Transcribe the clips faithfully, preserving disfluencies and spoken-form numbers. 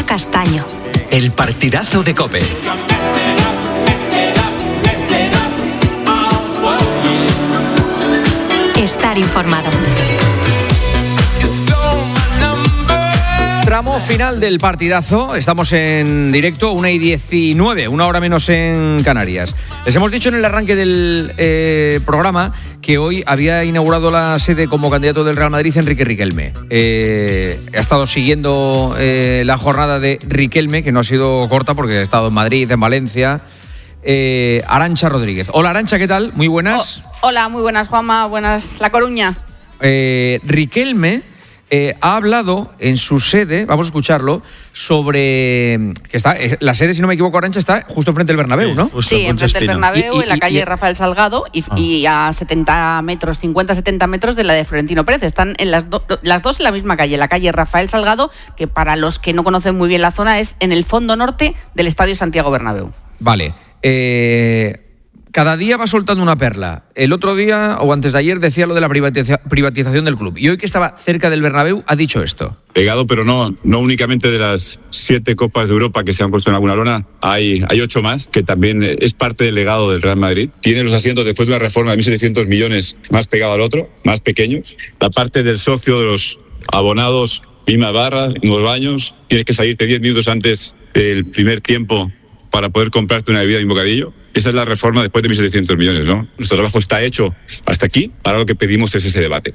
Castaño. El partidazo de COPE. Estar informado. Tramo final del partidazo, estamos en directo, una y diecinueve, una hora menos en Canarias. Les hemos dicho en el arranque del eh, programa que hoy había inaugurado la sede como candidato del Real Madrid Enrique Riquelme. Eh, ha estado siguiendo eh, la jornada de Riquelme, que no ha sido corta porque ha estado en Madrid, en Valencia. Eh, Arantxa Rodríguez. Hola Arantxa, ¿qué tal? Muy buenas. Oh, hola, muy buenas Juanma, buenas La Coruña. Eh, Riquelme eh, ha hablado en su sede, vamos a escucharlo, sobre que está la sede, si no me equivoco, Arantxa, está justo enfrente del Bernabéu, ¿no? Sí, enfrente del Bernabéu, y, y, en la calle y, Rafael Salgado y, ah. y a setenta metros, cincuenta a setenta metros de la de Florentino Pérez. Están en las, do, las dos en la misma calle, la calle Rafael Salgado, que para los que no conocen muy bien la zona es en el fondo norte del Estadio Santiago Bernabéu. Vale. Eh... Cada día va soltando una perla. El otro día, o antes de ayer, decía lo de la privatiza- privatización del club. Y hoy que estaba cerca del Bernabéu, ha dicho esto. Legado, pero no, no únicamente de las siete Copas de Europa que se han puesto en alguna lona. Hay, hay ocho más, que también es parte del legado del Real Madrid. Tiene los asientos después de una reforma de mil setecientos millones más pegado al otro, más pequeños. La parte del socio, de los abonados, misma barra, mismos baños. Tienes que salirte diez minutos antes del primer tiempo para poder comprarte una bebida y un bocadillo. Esa es la reforma después de mil setecientos millones, ¿no? Nuestro trabajo está hecho hasta aquí, ahora lo que pedimos es ese debate.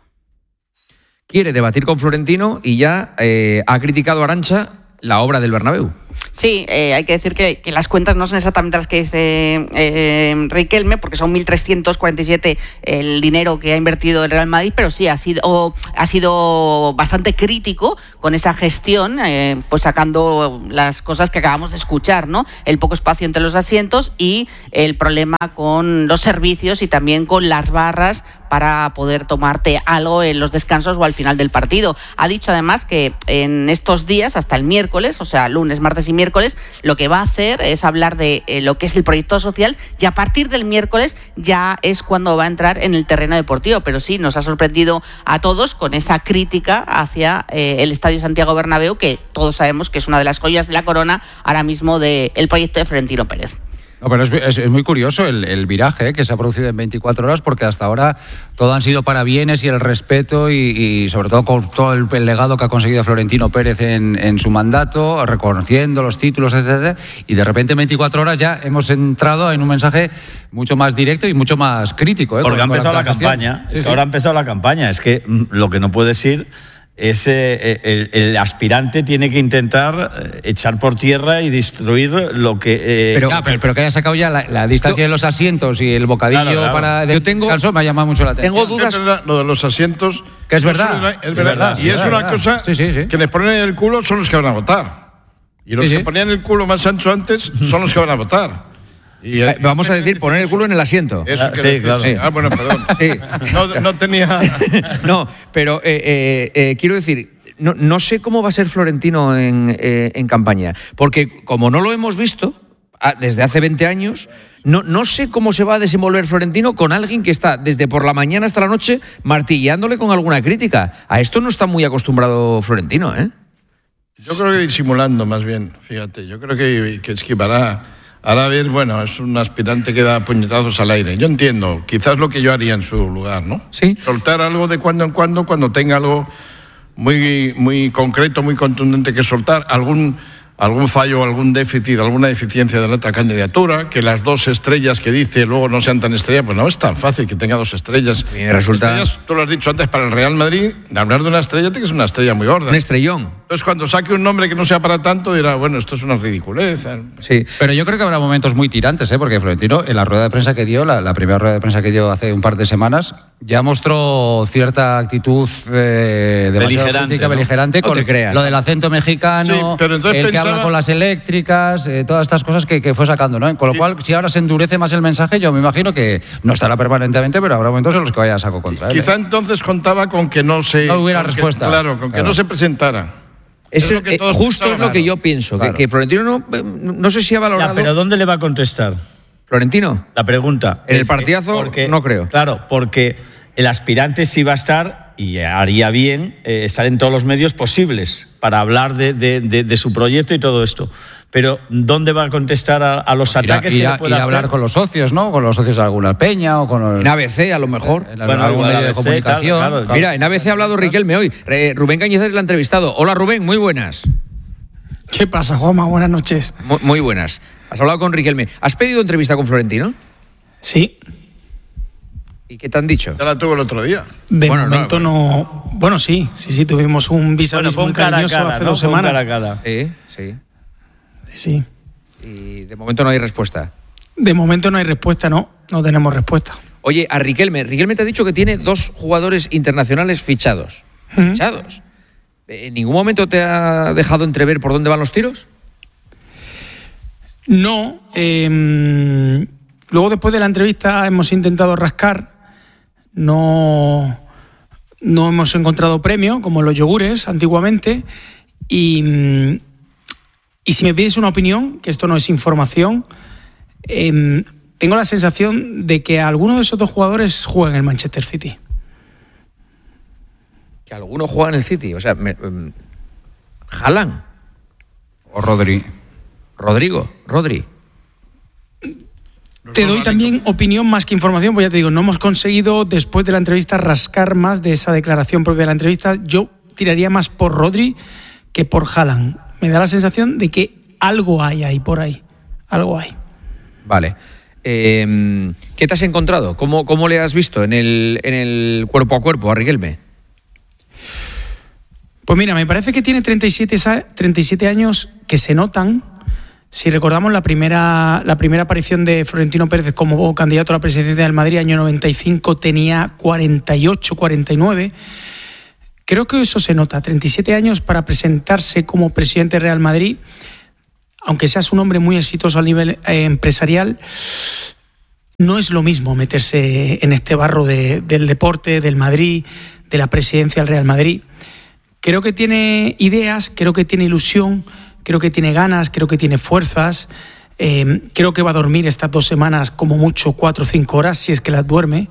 Quiere debatir con Florentino y ya eh, ha criticado a Arantxa la obra del Bernabéu. Sí, eh, hay que decir que, que las cuentas no son exactamente las que dice eh, Riquelme, porque son mil trescientos cuarenta y siete el dinero que ha invertido el Real Madrid, pero sí ha sido, o, ha sido bastante crítico con esa gestión, eh, pues sacando las cosas que acabamos de escuchar, ¿no? El poco espacio entre los asientos y el problema con los servicios y también con las barras para poder tomarte algo en los descansos o al final del partido. Ha dicho además que en estos días, hasta el miércoles, o sea, lunes, martes y miércoles, lo que va a hacer es hablar de eh, lo que es el proyecto social, y a partir del miércoles ya es cuando va a entrar en el terreno deportivo. Pero sí, nos ha sorprendido a todos con esa crítica hacia eh, el Estadio Santiago Bernabéu, que todos sabemos que es una de las joyas de la corona ahora mismo del proyecto de Florentino Pérez. No, pero es, es, es muy curioso el, el viraje ¿eh? que se ha producido en veinticuatro horas, porque hasta ahora todo han sido parabienes y el respeto y, y sobre todo con todo el, el legado que ha conseguido Florentino Pérez en, en su mandato, reconociendo los títulos, etcétera, y de repente en veinticuatro horas ya hemos entrado en un mensaje mucho más directo y mucho más crítico. ¿eh? Porque con, ha empezado la la campaña, sí, es que sí. ahora ha empezado la campaña, es que lo que no puede ser... Ese, el, el aspirante tiene que intentar echar por tierra y destruir lo que... Eh, pero, ya, pero, pero que haya sacado ya la, la distancia yo, de los asientos y el bocadillo claro, claro. para de yo tengo, descanso me ha llamado mucho la atención. Tengo dudas... Es verdad, lo de los asientos... Que es verdad. Es verdad, es verdad, verdad. Sí, y es es verdad. una cosa sí, sí, sí. que les ponen en el culo son los que van a votar. Y los sí, que sí. ponían el culo más ancho antes son los que van a votar. Y, eh, vamos a decir, poner el culo en el asiento. Eso ah, quiere sí, decir. claro. Sí. Ah, bueno, perdón. Sí. No, no tenía... No, pero eh, eh, eh, quiero decir... No, no sé cómo va a ser Florentino en, eh, en campaña, porque como no lo hemos visto desde hace veinte años, no, no sé cómo se va a desenvolver Florentino con alguien que está desde por la mañana hasta la noche martillándole con alguna crítica. A esto no está muy acostumbrado Florentino, ¿eh? Yo creo que disimulando más bien, fíjate, yo creo que, que esquivará, hará ver, bueno, es un aspirante que da puñetazos al aire. Yo entiendo, quizás lo que yo haría en su lugar, ¿no? Sí. Soltar algo de cuando en cuando, cuando tenga algo muy, muy concreto, muy contundente que soltar, algún, algún fallo, algún déficit, alguna deficiencia de la otra candidatura, que las dos estrellas que dice luego no sean tan estrellas, pues no es tan fácil que tenga dos estrellas. Y resulta... Estrellas, tú lo has dicho antes, para el Real Madrid, de hablar de una estrella, tiene que ser una estrella muy gorda. Un estrellón. Entonces, cuando saque un nombre que no sea para tanto, dirá, bueno, esto es una ridiculez. Sí, pero yo creo que habrá momentos muy tirantes, ¿eh? Porque Florentino, en la rueda de prensa que dio, la, la primera rueda de prensa que dio hace un par de semanas, ya mostró cierta actitud eh, demasiado crítica, ¿no? beligerante, con creas, lo del acento mexicano, sí, pero entonces el pensaba... que habla con las eléctricas, eh, todas estas cosas que, que fue sacando, ¿no? Con lo sí. cual, si ahora se endurece más el mensaje, yo me imagino que no estará permanentemente, pero habrá momentos en los que vaya a saco contra él. Quizá ¿eh? entonces contaba con que no se... No hubiera con respuesta. Que, claro, con que claro. no se presentara. Eso, es lo que eh, todos justo es pensaban. lo que yo pienso, Claro. que, que Florentino no, no sé si ha valorado... Ya, pero ¿dónde le va a contestar? ¿Florentino? La pregunta. En el es partidazo porque, no creo. Claro, porque el aspirante sí va a estar, y haría bien, eh, estar en todos los medios posibles. para hablar de, de, de, de su proyecto y todo esto. Pero ¿dónde va a contestar a, a los Ir a, ataques ir a, que le pueda ir a hacer? hablar con los socios, ¿no? Con los socios de alguna peña o con el, En A B C, a lo mejor. en Bueno, algún igual medio de A B C, comunicación. claro, claro. Mira, en A B C ha hablado Riquelme hoy. Eh, Rubén Cañizares la ha entrevistado. Hola Rubén, muy buenas. ¿Qué pasa, Juanma? Buenas noches. Muy, muy buenas. Has hablado con Riquelme. ¿Has pedido entrevista con Florentino? Sí, ¿Y qué te han dicho? Ya la tuvo el otro día. de Bueno, no, momento no, Bueno, sí, sí, sí, tuvimos un vis a Bueno, vis fue muy un cara a cariñoso cara, hace ¿no? dos Fue un semanas. cara a cara. Sí, sí. Sí. Y de momento no hay respuesta. De momento no hay respuesta, no. No tenemos respuesta. Oye, a Riquelme. Riquelme te ha dicho que tiene dos jugadores internacionales fichados. Ujú. ¿Fichados? ¿En ningún momento te ha dejado entrever por dónde van los tiros? No. eh, luego, después de la entrevista, hemos intentado rascar. No, no hemos encontrado premio, como los yogures antiguamente. Y, y si me pides una opinión, que esto no es información, eh, tengo la sensación de que alguno de esos dos jugadores juega en el Manchester City. Que alguno juega en el City. O sea, me, um, Haaland. O Rodri. Rodrigo. Rodri. Te doy también opinión más que información, pues ya te digo, no hemos conseguido después de la entrevista rascar más de esa declaración propia de la entrevista. Yo tiraría más por Rodri que por Haaland. Me da la sensación de que algo hay ahí por ahí. Algo hay. Vale. Eh, ¿Qué te has encontrado? ¿Cómo, cómo le has visto en el, en el cuerpo a cuerpo a Riquelme? Pues mira, me parece que tiene treinta y siete, treinta y siete años que se notan. Si recordamos la primera, la primera aparición de Florentino Pérez como candidato a la presidencia del Madrid, año noventa y cinco, tenía cuarenta y ocho, cuarenta y nueve. Creo que eso se nota. treinta y siete años para presentarse como presidente del Real Madrid, aunque seas un hombre muy exitoso a nivel eh, empresarial, no es lo mismo meterse en este barro de, del deporte, del Madrid, de la presidencia del Real Madrid. Creo que tiene ideas, creo que tiene ilusión, creo que tiene ganas, creo que tiene fuerzas. Eh, creo que va a dormir estas dos semanas como mucho cuatro o cinco horas, si es que las duerme.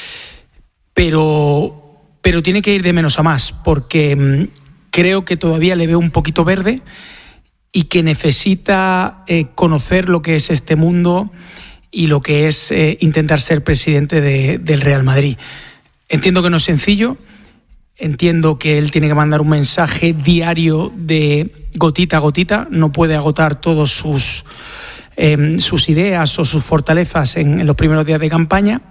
Pero, pero tiene que ir de menos a más, porque mm, creo que todavía le veo un poquito verde y que necesita eh, conocer lo que es este mundo y lo que es eh, intentar ser presidente de, del Real Madrid. Entiendo que no es sencillo. Entiendo que él tiene que mandar un mensaje diario de gotita a gotita, no puede agotar todas sus, eh, sus ideas o sus fortalezas en, en los primeros días de campaña,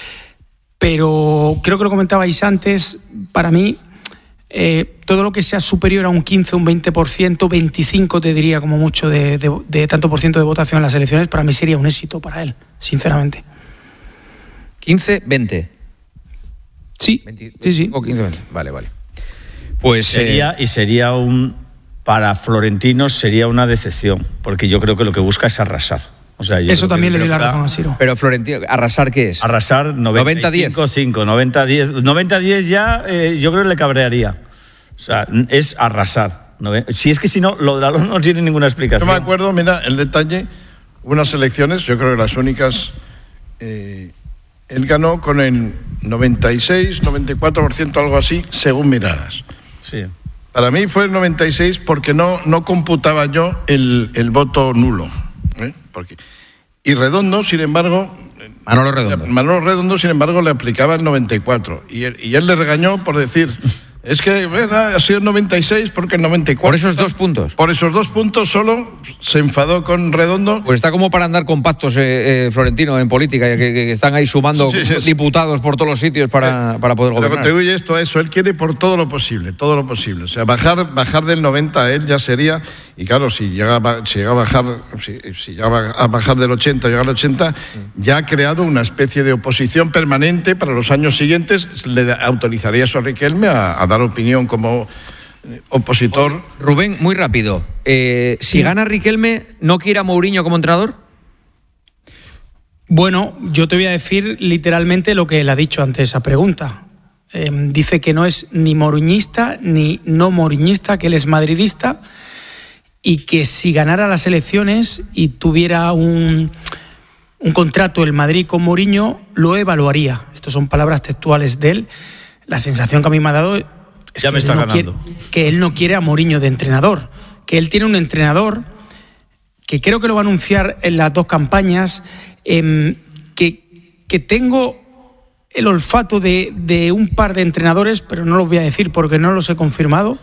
pero creo que lo comentabais antes, para mí eh, todo lo que sea superior a un quince, un veinte por ciento, veinticinco te diría como mucho de, de, de tanto por ciento de votación en las elecciones, para mí sería un éxito para él, sinceramente. quince, veinte. Sí, sí, sí. O quince, veinte. Vale, vale. Pues Sería, eh, y sería un, para Florentino sería una decepción, porque yo creo que lo que busca es arrasar. O sea, yo Eso creo que también le doy la busca razón a Siro. pero Florentino, ¿arrasar qué es? Arrasar noventa y cinco cinco, noventa diez. noventa diez ya eh, yo creo que le cabrearía. O sea, es arrasar. Si es que si no, lo de la LOM no tiene ninguna explicación. Yo me acuerdo, mira, el detalle, unas elecciones, yo creo que las únicas, eh, él ganó con el noventa y seis, noventa y cuatro por ciento, algo así, según miraras. Sí. Para mí fue el noventa y seis porque no, no computaba yo el, el voto nulo. ¿eh? Porque, y Redondo, sin embargo... Manolo Redondo. Manolo Redondo, sin embargo, le aplicaba el noventa y cuatro. Y él, y él le regañó por decir... Es que ¿verdad? Ha sido el noventa y seis porque el noventa y cuatro... Por esos dos puntos. Por esos dos puntos solo se enfadó con Redondo. Pues está como para andar con pactos, eh, eh, Florentino, en política, que, que están ahí sumando Sí, sí, sí. diputados por todos los sitios para, para poder Pero gobernar. contribuye esto a eso. Él quiere por todo lo posible, todo lo posible. O sea, bajar, bajar del noventa a él ya sería... Y claro, si llega, a- si llega a bajar, si, si llega a bajar del ochenta, llegar al ochenta, ya ha creado una especie de oposición permanente para los años siguientes. Le da- autorizaría eso a Riquelme a, a dar opinión como eh, opositor. Rubén, muy rápido. Eh, si gana Riquelme, ¿no quiere a Mourinho como entrenador? Bueno, yo te voy a decir literalmente lo que él ha dicho ante esa pregunta. Eh, dice que no es ni mourinhista ni no mourinhista, que él es madridista y que si ganara las elecciones y tuviera un, un contrato el Madrid con Mourinho, lo evaluaría. Estas son palabras textuales de él. La sensación que a mí me ha dado es ya que me está él no ganando. quiere, que él no quiere a Mourinho de entrenador, que él tiene un entrenador que creo que lo va a anunciar en las dos campañas, eh, que, que tengo el olfato de, de un par de entrenadores, pero no los voy a decir porque no los he confirmado,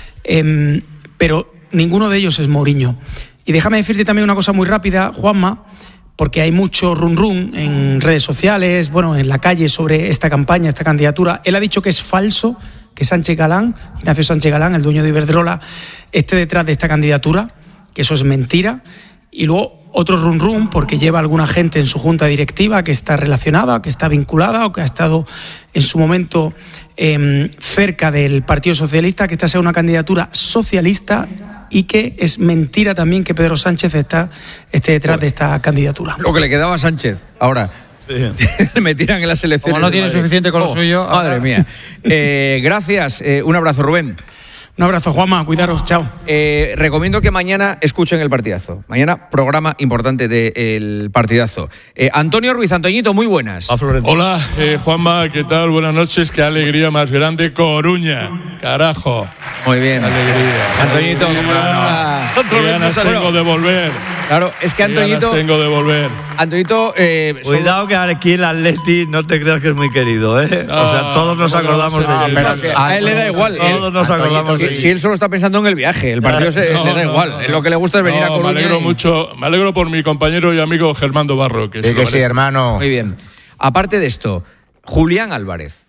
eh, pero ninguno de ellos es Mourinho. Y déjame decirte también una cosa muy rápida, Juanma, porque hay mucho run run en redes sociales, bueno, en la calle sobre esta campaña, esta candidatura. Él ha dicho que es falso que Sánchez Galán, Ignacio Sánchez Galán, el dueño de Iberdrola, esté detrás de esta candidatura, que eso es mentira. Y luego otro run run porque lleva alguna gente en su junta directiva que está relacionada, que está vinculada o que ha estado en su momento eh, cerca del Partido Socialista, que esta sea una candidatura socialista y que es mentira también que Pedro Sánchez está, esté detrás de esta candidatura. Lo que le quedaba a Sánchez ahora. Sí. Me tiran en las elecciones. Como no tiene suficiente con lo oh, suyo. Madre mía. Eh, gracias. Eh, un abrazo, Rubén. Un abrazo, Juanma. Cuidaros. Chao. Eh, recomiendo que mañana escuchen el partidazo. Mañana, programa importante del partidazo. Eh, Antonio Ruiz, Antoñito, muy buenas. Hola, eh, Juanma, ¿qué tal? Buenas noches. Qué alegría más grande. Coruña, carajo. Muy bien. Alegría. Antoñito, como la Qué ganas tengo de volver. Claro, es que Antoñito. tengo de volver. Antoñito. Eh, Cuidado que aquí el Atleti no te creas que es muy querido, ¿eh? No, o sea, todos nos acordamos no, de él. pero, no, a él le da igual. Todos él, nos acordamos si, de él. si él solo está pensando en el viaje, el partido se, no, le da no, igual. no, no. Lo que le gusta es venir no, a Coruña. Me alegro y... mucho. Me alegro por mi compañero y amigo Germando Barro. Que, sí, que sí, hermano. Muy bien. Aparte de esto, Julián Álvarez.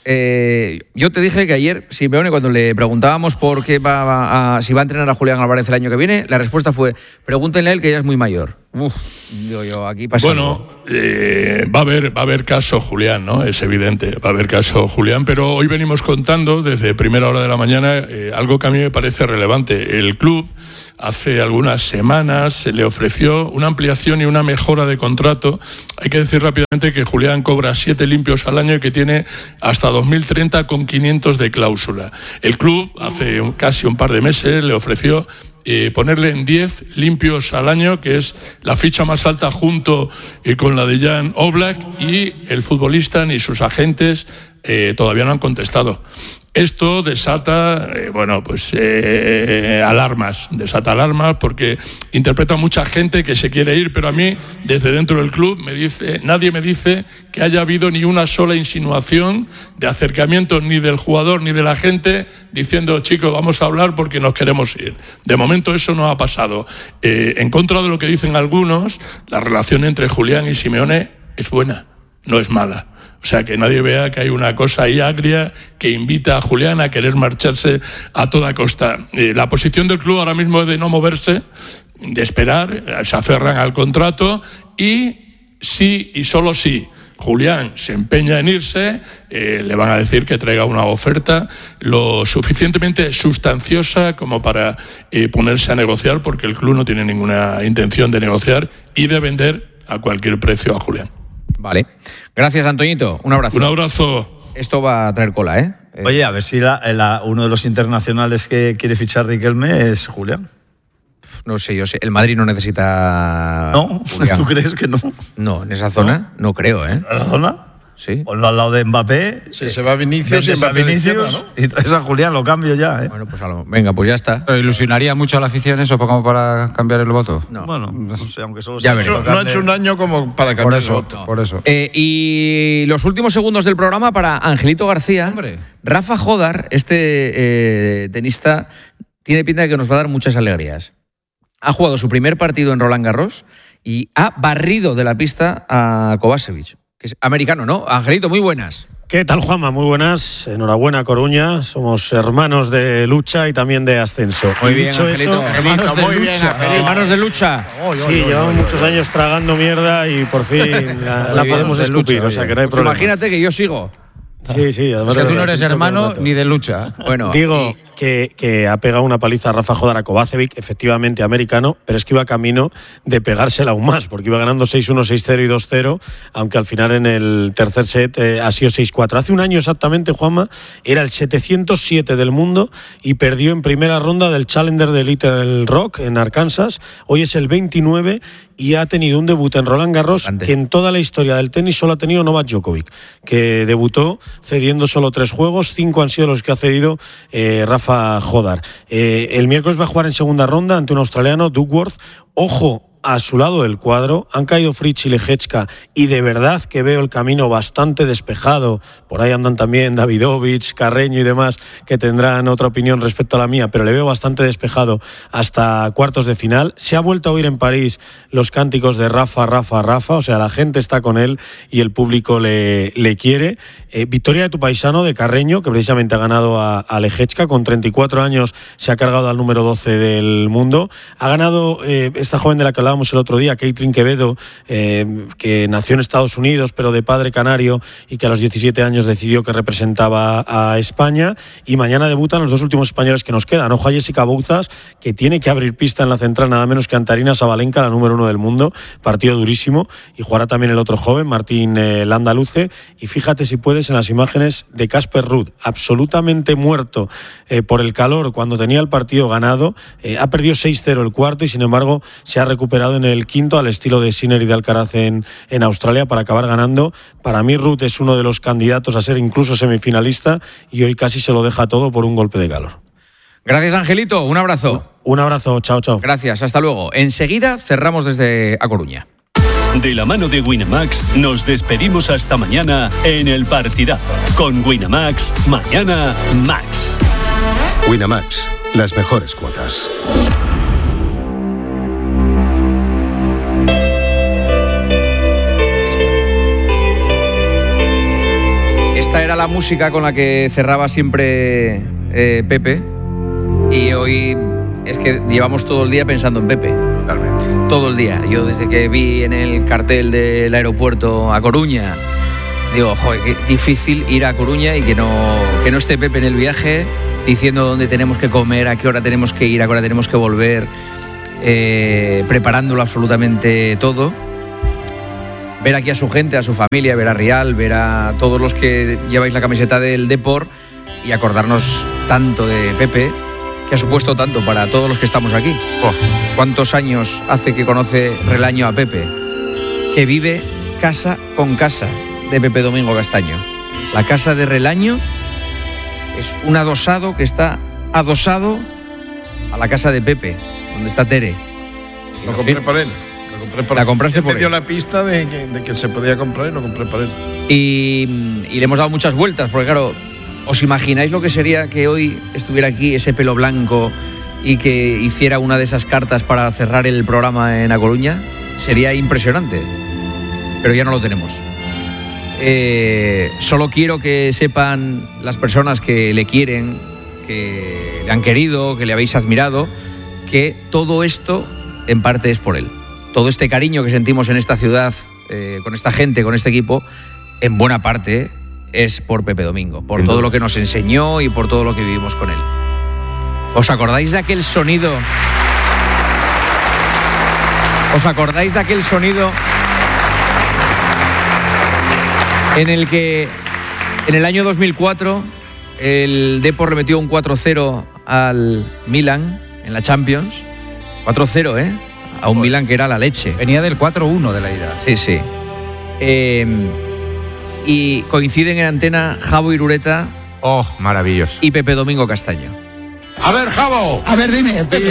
Eh, yo te dije que ayer, Simeone, cuando le preguntábamos por qué va a, si va a entrenar a Julián Álvarez el año que viene, la respuesta fue: pregúntenle a él que ya es muy mayor. Uf, digo yo, aquí pasa. Bueno, eh, va a haber, va a haber caso Julián, ¿no? Es evidente, va a haber caso Julián, pero hoy venimos contando desde primera hora de la mañana eh, algo que a mí me parece relevante. El club hace algunas semanas se le ofreció una ampliación y una mejora de contrato. Hay que decir rápidamente que Julián cobra siete limpios al año y que tiene hasta dos mil treinta con quinientos de cláusula. El club hace un, casi un par de meses le ofreció Eh, ponerle en diez limpios al año, que es la ficha más alta junto eh, con la de Jan Oblak, y el futbolista ni sus agentes eh, todavía no han contestado. Esto desata, eh, bueno, pues eh, alarmas, desata alarmas porque interpreta mucha gente que se quiere ir, pero a mí, desde dentro del club, me dice, nadie me dice que haya habido ni una sola insinuación de acercamiento ni del jugador ni de la gente diciendo, chicos, vamos a hablar porque nos queremos ir. De momento eso no ha pasado. Eh, en contra de lo que dicen algunos, la relación entre Julián y Simeone es buena, no es mala. O sea, que nadie vea que hay una cosa ahí agria que invita a Julián a querer marcharse a toda costa. Eh, la posición del club ahora mismo es de no moverse, de esperar, se aferran al contrato y sí y solo sí Julián se empeña en irse, eh, le van a decir que traiga una oferta lo suficientemente sustanciosa como para eh, ponerse a negociar, porque el club no tiene ninguna intención de negociar y de vender a cualquier precio a Julián. Vale. Gracias, Antoñito. Un abrazo. Un abrazo. Esto va a traer cola, ¿eh? Oye, a ver si la, la, uno de los internacionales que quiere fichar Riquelme es Julián. No sé, yo sé. El Madrid no necesita. ¿No? Julián. ¿Tú crees que no? No, en esa zona no, no creo, ¿eh? ¿En la zona? Sí. Ponlo al lado de Mbappé. Si se va Vinicius y a Mbappé Vinicius izquierda, ¿no? y traes a Julián, lo cambio ya, ¿eh? Bueno, pues algo. Venga, pues ya está. ¿Pero ilusionaría mucho a la afición eso como para cambiar el voto? No. Bueno, no sé, aunque solo Ya sea veremos. No ha hecho un año como para Por cambiar el eso, voto. por eso. Eh, y los últimos segundos del programa para Angelito García. Hombre. Rafa Jodar, este eh, tenista, tiene pinta de que nos va a dar muchas alegrías. Ha jugado su primer partido en Roland Garros y ha barrido de la pista a Kovacevic, que es americano, ¿no? Angelito, muy buenas. ¿Qué tal, Juanma? Muy buenas. Enhorabuena, Coruña. Somos hermanos de lucha y también de ascenso. Muy Y bien, dicho Angelito. eso, Hermanos de lucha. Hermanos de lucha. Sí, llevamos muchos años tragando mierda y por fin la, la bien, podemos de escupir, lucha, o sea oye. que no hay Pues problema. imagínate que yo sigo. Sí, sí. Además O sea, de tú no verdad, eres todo el hermano rato. ni de lucha. Bueno, Digo y- que, que ha pegado una paliza a Rafa Jodar a Kovacevic, efectivamente americano, pero es que iba camino de pegársela aún más, porque iba ganando seis uno, seis cero y dos cero, aunque al final en el tercer set eh, ha sido seis cuatro. Hace un año exactamente, Juanma, era el setecientos siete del mundo y perdió en primera ronda del Challenger de Little Rock en Arkansas. Hoy es el veintinueve y ha tenido un debut en Roland Garros Ande. que en toda la historia del tenis solo ha tenido Novak Djokovic, que debutó cediendo solo tres juegos, cinco han sido los que ha cedido eh, Rafa Jodar. Eh, el miércoles va a jugar en segunda ronda ante un australiano, Duckworth. Ojo a su lado del cuadro, han caído Fritz y Lehečka y de verdad que veo el camino bastante despejado. Por ahí andan también Davidovich, Carreño y demás que tendrán otra opinión respecto a la mía, pero le veo bastante despejado hasta cuartos de final. Se ha vuelto a oír en París los cánticos de Rafa, Rafa, Rafa, o sea, la gente está con él y el público le, le quiere. Eh, victoria de tu paisano, de Carreño, que precisamente ha ganado a, a Lehečka, con treinta y cuatro años se ha cargado al número doce del mundo. Ha ganado eh, esta joven de la que hablaba el otro día, Caitlin Quevedo, eh, que nació en Estados Unidos pero de padre canario y que a los diecisiete años decidió que representaba a España, y mañana debutan los dos últimos españoles que nos quedan. Ojo a Jessica Bouzas, que tiene que abrir pista en la central nada menos que Antarina Sabalenka, la número uno del mundo, partido durísimo, y jugará también el otro joven, Martín eh, Landaluce, y fíjate si puedes en las imágenes de Casper Ruud, absolutamente muerto eh, por el calor cuando tenía el partido ganado, eh, ha perdido seis cero el cuarto y sin embargo se ha recuperado en el quinto al estilo de Sinner y de Alcaraz en, en Australia para acabar ganando. Para mí Ruud es uno de los candidatos a ser incluso semifinalista y hoy casi se lo deja todo por un golpe de calor. Gracias, Angelito, un abrazo. Un, un abrazo, chao, chao. Gracias, hasta luego. Enseguida cerramos desde A Coruña. De la mano de Winamax nos despedimos hasta mañana en El Partidazo. Con Winamax, mañana Max. Winamax, las mejores cuotas. Esta era la música con la que cerraba siempre eh, Pepe, y hoy es que llevamos todo el día pensando en Pepe. Realmente. Todo el día. Yo desde que vi en el cartel del aeropuerto A Coruña, digo, joder, qué difícil ir a Coruña y que no, que no esté Pepe en el viaje diciendo dónde tenemos que comer, a qué hora tenemos que ir, a qué hora tenemos que volver, eh, preparándolo absolutamente todo. Ver aquí a su gente, a su familia, ver a Rial, ver a todos los que lleváis la camiseta del Depor y acordarnos tanto de Pepe, que ha supuesto tanto para todos los que estamos aquí. Oh, ¿cuántos años hace que conoce Relaño a Pepe? Que vive casa con casa de Pepe Domingo Castaño. La casa de Relaño es un adosado que está adosado a la casa de Pepe, donde está Tere. Lo compré ¿Sí? para él. La compraste por él. Me dio la pista de que, de que se podía comprar y lo compré para él. Y, y le hemos dado muchas vueltas, porque claro, ¿os imagináis lo que sería que hoy estuviera aquí ese pelo blanco y que hiciera una de esas cartas para cerrar el programa en A Coruña? Sería impresionante, pero ya no lo tenemos. Eh, solo quiero que sepan las personas que le quieren, que le han querido, que le habéis admirado, que todo esto en parte es por él. Todo este cariño que sentimos en esta ciudad, eh, con esta gente, con este equipo, en buena parte es por Pepe Domingo, por todo lo que nos enseñó y por todo lo que vivimos con él. ¿Os acordáis de aquel sonido? ¿Os acordáis de aquel sonido en el que en el año dos mil cuatro el Depor le metió un cuatro cero al Milan en la Champions? cuatro cero, ¿eh? A un Milan que era la leche. Venía del cuatro uno de la ida. Sí, sí. Eh, y coinciden en antena Javo Irureta. Oh, maravilloso. Y Pepe Domingo Castaño. A ver, Javo. A ver, dime, Pepe.